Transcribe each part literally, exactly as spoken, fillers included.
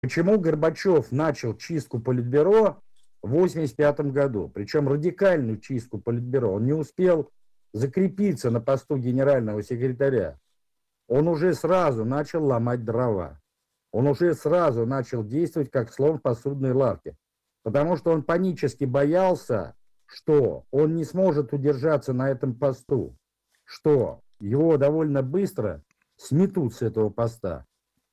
Почему Горбачев начал чистку Политбюро в восемьдесят пятом году, причем радикальную чистку Политбюро? Он не успел закрепиться на посту генерального секретаря. Он уже сразу начал ломать дрова. Он уже сразу начал действовать как слон в посудной лавке. Потому что он панически боялся, что он не сможет удержаться на этом посту, что его довольно быстро сметут с этого поста.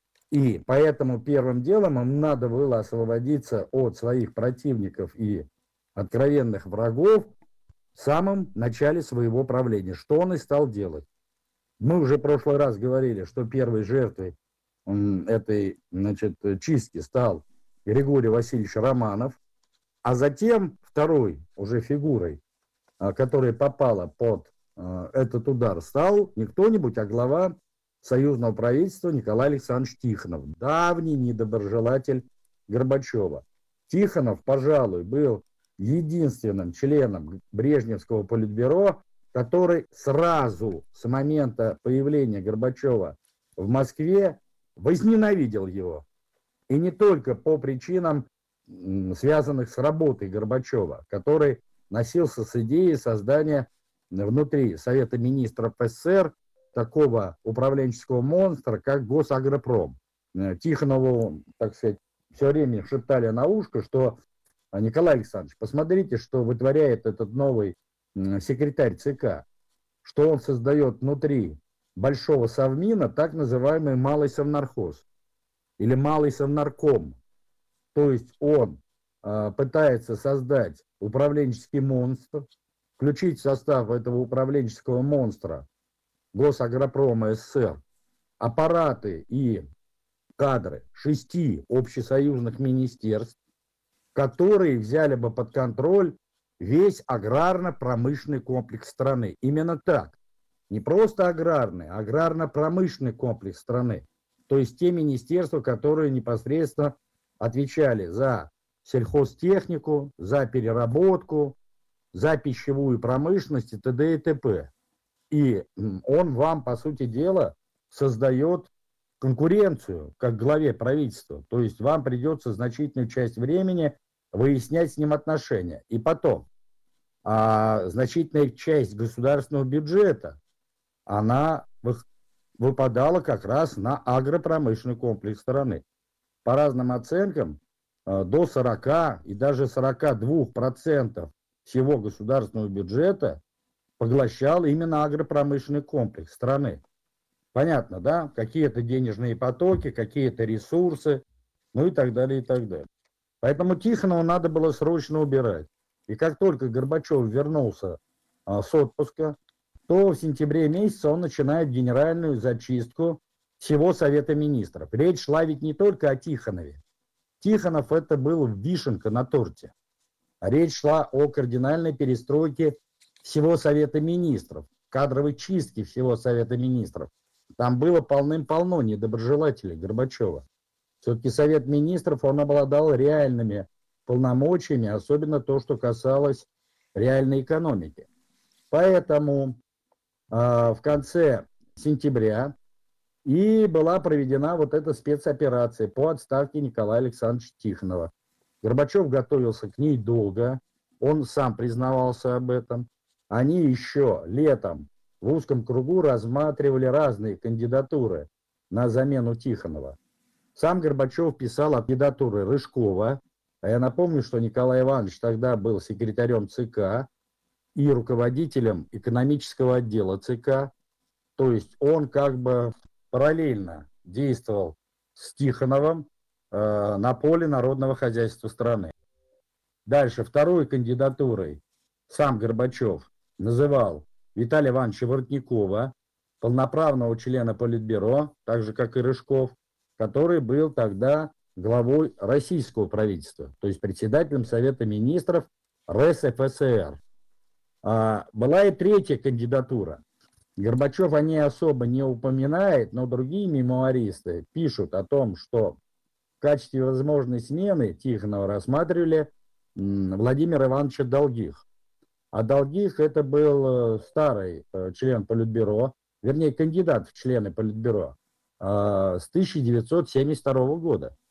И поэтому первым делом им надо было освободиться от своих противников и откровенных врагов в самом начале своего правления, что он и стал делать. Мы уже в прошлый раз говорили, что первой жертвой этой, значит, чистки стал Григорий Васильевич Романов, а затем второй уже фигурой, которая попала под этот удар, стал не кто-нибудь, а глава союзного правительства Николай Александрович Тихонов, давний недоброжелатель Горбачева. Тихонов, пожалуй, был единственным членом Брежневского политбюро, который сразу с момента появления Горбачева в Москве возненавидел его. И не только по причинам, связанных с работой Горбачева, который носился с идеей создания внутри Совета министров СССР такого управленческого монстра, как Госагропром. Тихонову, так сказать, все время шептали на ушко, что Николай Александрович, посмотрите, что вытворяет этот новый секретарь ЦК, что он создает внутри большого совмина так называемый малый совнархоз или малый совнарком. То есть он э, пытается создать управленческий монстр, включить в состав этого управленческого монстра Госагропрома СССР аппараты и кадры шести общесоюзных министерств, которые взяли бы под контроль весь аграрно-промышленный комплекс страны. Именно так. Не просто аграрный, а аграрно-промышленный комплекс страны. То есть те министерства, которые непосредственно отвечали за сельхозтехнику, за переработку, за пищевую промышленность и т.д. и т.п. И он вам, по сути дела, создает конкуренцию как главе правительства. То есть вам придется значительную часть времени выяснять с ним отношения. И потом, а значительная часть государственного бюджета, она выпадала как раз на агропромышленный комплекс страны. По разным оценкам, до сорока и даже сорока двух процентов всего государственного бюджета поглощал именно агропромышленный комплекс страны. Понятно, да? Какие-то денежные потоки, какие-то ресурсы, ну и так далее, и так далее. Поэтому Тихонову надо было срочно убирать. И как только Горбачев вернулся а, с отпуска, то в сентябре месяце он начинает генеральную зачистку всего Совета министров. Речь шла ведь не только о Тихонове. Тихонов это был вишенка на торте. А речь шла о кардинальной перестройке всего Совета министров, кадровой чистки всего Совета министров. Там было полным-полно недоброжелателей Горбачева. Все-таки Совет министров, он обладал реальными полномочиями, особенно то, что касалось реальной экономики. Поэтому э, в конце сентября и была проведена вот эта спецоперация по отставке Николая Александровича Тихонова. Горбачев готовился к ней долго, он сам признавался об этом. Они еще летом в узком кругу рассматривали разные кандидатуры на замену Тихонова. Сам Горбачев писал о кандидатуре Рыжкова, а я напомню, что Николай Иванович тогда был секретарем ЦК и руководителем экономического отдела ЦК, то есть он как бы параллельно действовал с Тихоновым э, на поле народного хозяйства страны. Дальше, второй кандидатурой сам Горбачев называл Виталия Ивановича Воротникова, полноправного члена Политбюро, так же как и Рыжков, который был тогда главой российского правительства, то есть председателем Совета министров РСФСР. А, была и третья кандидатура. Горбачев о ней особо не упоминает, но другие мемуаристы пишут о том, что в качестве возможной смены Тихонова рассматривали м, Владимира Ивановича Долгих. А Долгих это был старый э, член Политбюро, вернее кандидат в члены Политбюро, с тысяча девятьсот семьдесят второго года.